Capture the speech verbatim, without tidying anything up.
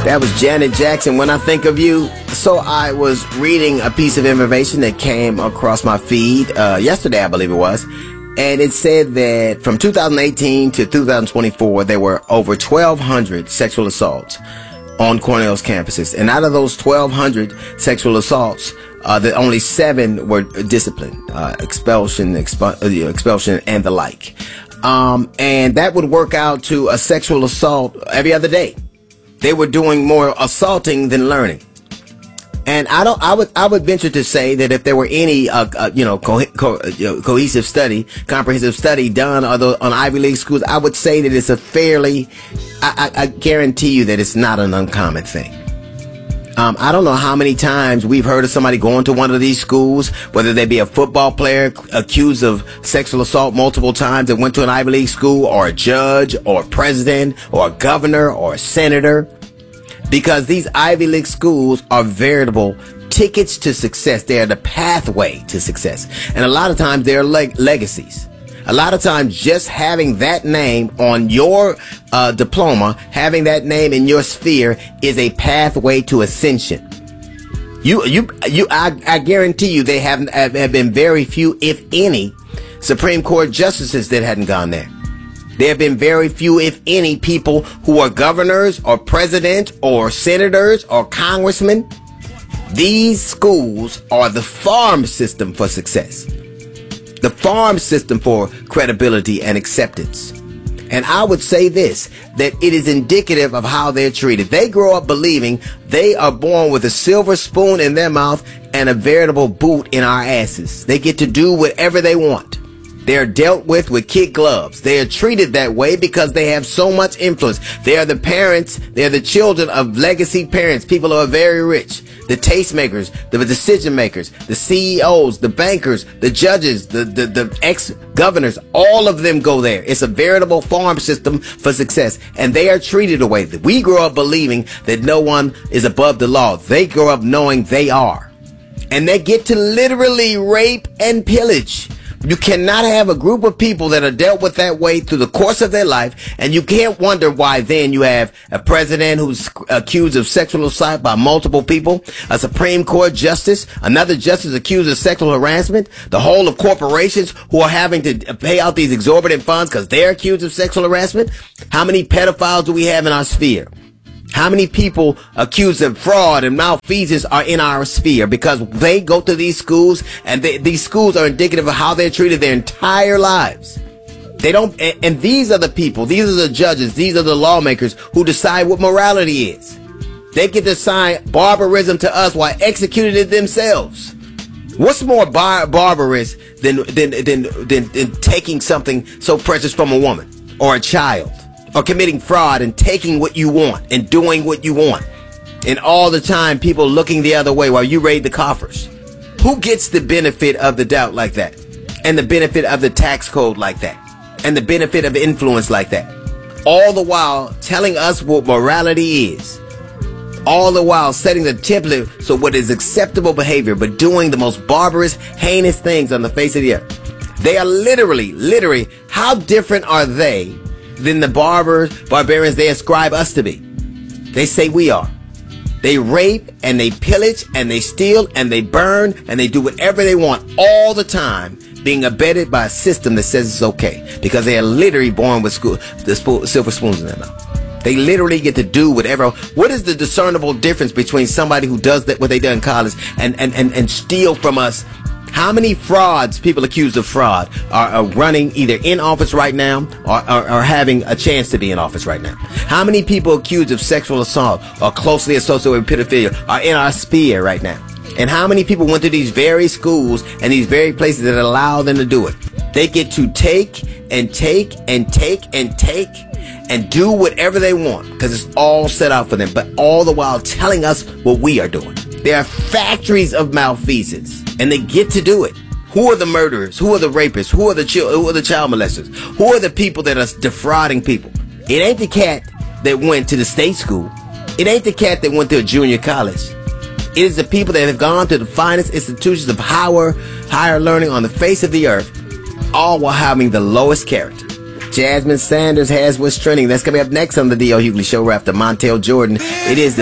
That was Janet Jackson, When I Think of You. So I was reading a piece of information that came across my feed uh, yesterday, I believe it was. And it said that from two thousand eighteen to two thousand twenty-four, there were over twelve hundred sexual assaults on Cornell's campuses. And out of those twelve hundred sexual assaults, uh, that only seven were discipline, uh, expulsion, expu- uh, expulsion, and the like. Um, and that would work out to a sexual assault every other day. They were doing more assaulting than learning. And I don't, I would, I would venture to say that if there were any, uh, uh you know, co- co- you know, cohesive study, comprehensive study done on, the, on Ivy League schools, I would say that it's a fairly, I, I, I guarantee you that it's not an uncommon thing. Um, I don't know how many times we've heard of somebody going to one of these schools, whether they be a football player accused of sexual assault multiple times that went to an Ivy League school, or a judge, or a president, or a governor, or a senator. Because these Ivy League schools are veritable tickets to success. They are the pathway to success. And a lot of times they're leg- legacies. A lot of times just having that name on your uh, diploma, having that name in your sphere is a pathway to ascension. You, you, you, I, I guarantee you they have, have, have been very few, if any, Supreme Court justices that hadn't gone there. There have been very few, if any, people who are governors or presidents or senators or congressmen. These schools are the farm system for success. The farm system for credibility and acceptance. And I would say this, that it is indicative of how they're treated. They grow up believing they are born with a silver spoon in their mouth and a veritable boot in our asses. They get to do whatever they want. They're dealt with with kid gloves. They are treated that way because they have so much influence. They are the parents, they're the children of legacy parents, people who are very rich. The tastemakers, the decision makers, the C E Os, the bankers, the judges, the, the, the ex-governors, all of them go there. It's a veritable farm system for success. And they are treated away. We grow up believing that no one is above the law. They grow up knowing they are. And they get to literally rape and pillage. You cannot have a group of people that are dealt with that way through the course of their life, and you can't wonder why then you have a president who's accused of sexual assault by multiple people, a Supreme Court justice, another justice accused of sexual harassment, the whole of corporations who are having to pay out these exorbitant funds because they're accused of sexual harassment. How many pedophiles do we have in our sphere? How many people accused of fraud and malfeasance are in our sphere? Because they go to these schools, and they, these schools are indicative of how they're treated their entire lives. They don't, and, and these are the people, these are the judges, these are the lawmakers who decide what morality is. They get to assign barbarism to us while executing it themselves. What's more bar- barbarous than, than, than, than, than taking something so precious from a woman or a child? Or committing fraud and taking what you want and doing what you want. And all the time people looking the other way while you raid the coffers. Who gets the benefit of the doubt like that? And the benefit of the tax code like that? And the benefit of influence like that? All the while telling us what morality is. All the while setting the template so what is acceptable behavior, but doing the most barbarous, heinous things on the face of the earth. They are literally, literally, how different are they than the barbers, barbarians they ascribe us to be? They say we are. They rape and they pillage and they steal and they burn and they do whatever they want all the time, being abetted by a system that says it's okay because they are literally born with school, the sp- silver spoons in their mouth. They literally get to do whatever. What is the discernible difference between somebody who does that, what they do in college, and, and, and, and steal from us? How many frauds, people accused of fraud, are, are running either in office right now or are having a chance to be in office right now? How many people accused of sexual assault or closely associated with pedophilia are in our sphere right now? And how many people went to these very schools and these very places that allow them to do it? They get to take and take and take and take and do whatever they want because it's all set out for them, but all the while telling us what we are doing. They are factories of malfeasance. And they get to do it. Who are the murderers? Who are the rapists? Who are the child, who are the child molesters? Who are the people that are defrauding people? It ain't the cat that went to the state school. It ain't the cat that went to a junior college. It is the people that have gone to the finest institutions of higher, higher learning on the face of the earth, all while having the lowest character. Jasmine Sanders has what's trending. That's coming up next on the D L Hughley Show. After Montel Jordan, it is the